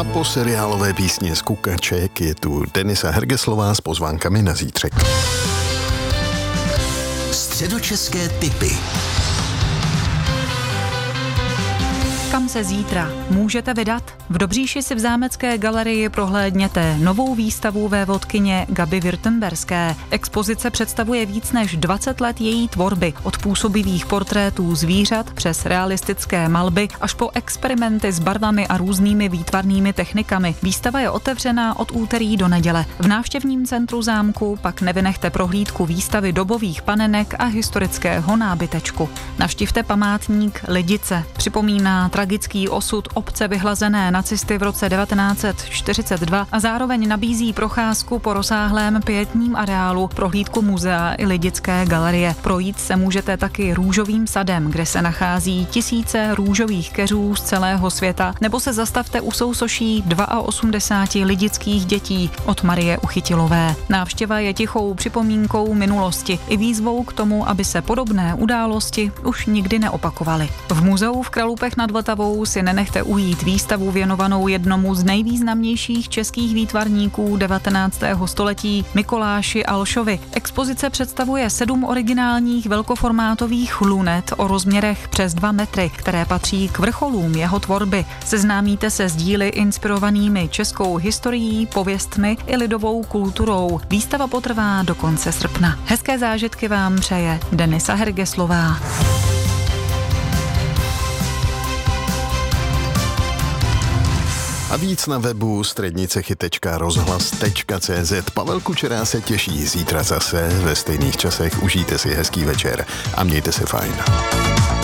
A po seriálové písni z Kukaček je tu Denisa Hergeslová s pozvánkami na zítřek. Středočeské tipy. Kam se zítra můžete vydat? V Dobříši si v Zámecké galerii prohlédněte novou výstavu vévodkyně Gaby Württemberské. Expozice představuje víc než 20 let její tvorby, od působivých portrétů zvířat přes realistické malby až po experimenty s barvami a různými výtvarnými technikami. Výstava je otevřená od úterý do neděle. V návštěvním centru zámku pak nevynechte prohlídku výstavy dobových panenek a historického nábytečku. Navštivte památník Lidice. Připomíná tragický osud obce vyhlazené nacisty v roce 1942 a zároveň nabízí procházku po rozsáhlém pietním areálu, prohlídku muzea i Lidické galerie. Projít se můžete taky růžovým sadem, kde se nachází tisíce růžových keřů z celého světa, nebo se zastavte u sousoší 82 lidických dětí od Marie Uchytilové. Návštěva je tichou připomínkou minulosti i výzvou k tomu, aby se podobné události už nikdy neopakovaly. V muzeu v Kralupech nad Vltavou si nenechte ujít výstavu věnovanou jednomu z nejvýznamnějších českých výtvarníků 19. století Mikoláši Alšovi. Expozice představuje 7 originálních velkoformátových lunet o rozměrech přes 2 metry, které patří k vrcholům jeho tvorby. Seznámíte se s díly inspirovanými českou historií, pověstmi i lidovou kulturou. Výstava potrvá do konce srpna. Hezké zážitky vám přeje Denisa Hergeslová. A víc na webu střednicechy.rozhlas.cz. Pavel Kučera se těší zítra zase ve stejných časech. Užijte si hezký večer a mějte se fajn.